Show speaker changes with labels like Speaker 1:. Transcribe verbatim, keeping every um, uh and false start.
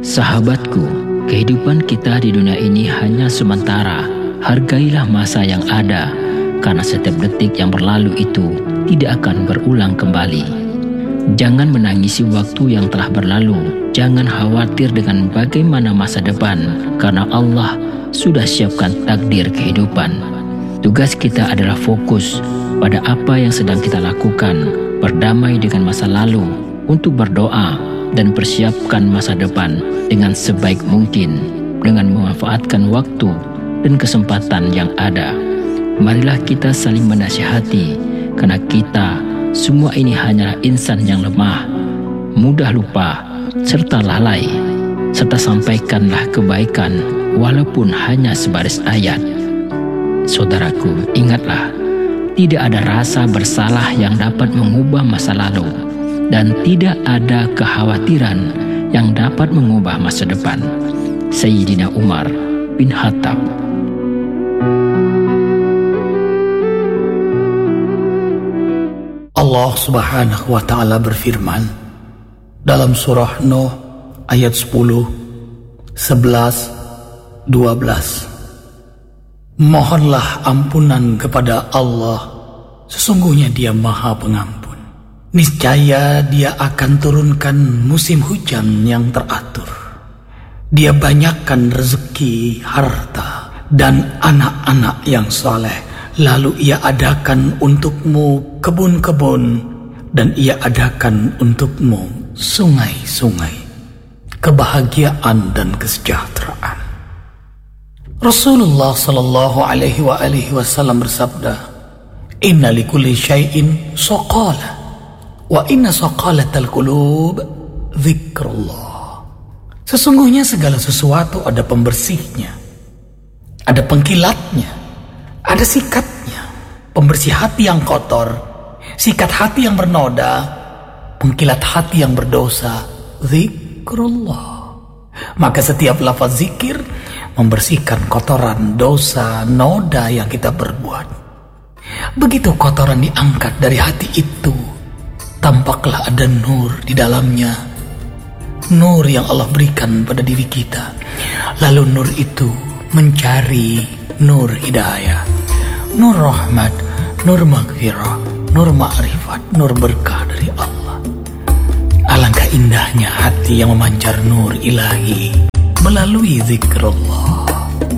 Speaker 1: Sahabatku, kehidupan kita di dunia ini hanya sementara. Hargailah masa yang ada, karena setiap detik yang berlalu itu tidak akan berulang kembali. Jangan menangisi waktu yang telah berlalu. Jangan khawatir dengan bagaimana masa depan, karena Allah sudah siapkan takdir kehidupan. Tugas kita adalah fokus pada apa yang sedang kita lakukan, berdamai dengan masa lalu, untuk berdoa dan persiapkan masa depan dengan sebaik mungkin, dengan memanfaatkan waktu dan kesempatan yang ada. Marilah kita saling menasihati, karena kita semua ini hanyalah insan yang lemah, mudah lupa, serta lalai. Serta sampaikanlah kebaikan walaupun hanya sebaris ayat. Saudaraku, ingatlah, tidak ada rasa bersalah yang dapat mengubah masa lalu, dan tidak ada kekhawatiran yang dapat mengubah masa depan. Sayyidina Umar bin Khattab.
Speaker 2: Allah Subhanahu wa Ta'ala berfirman dalam surah Nuh ayat sepuluh, sebelas, dua belas. Mohonlah ampunan kepada Allah, sesungguhnya Dia Maha Pengampun. Niscaya Dia akan turunkan musim hujan yang teratur. Dia banyakkan rezeki, harta, dan anak-anak yang saleh. Lalu Ia adakan untukmu kebun-kebun, dan Ia adakan untukmu sungai-sungai, kebahagiaan dan kesejahteraan. Rasulullah sallallahu alaihi wa alihi wasallam bersabda, "Inna likulli syai'in saqala, wa inna saqalatal qulub dzikrullah." Sesungguhnya segala sesuatu ada pembersihnya, ada pengkilatnya, ada sikatnya. Pembersih hati yang kotor, sikat hati yang bernoda, pengkilat hati yang berdosa, zikrullah. Maka setiap lafaz zikir membersihkan kotoran, dosa, noda yang kita berbuat. Begitu kotoran diangkat dari hati itu, tampaklah ada nur di dalamnya. Nur yang Allah berikan pada diri kita. Lalu nur itu mencari nur hidayah, nur rahmat, nur maghfirah, nur ma'rifat, nur berkah dari Allah. Alangkah indahnya hati yang memancar nur ilahi melalui zikrullah.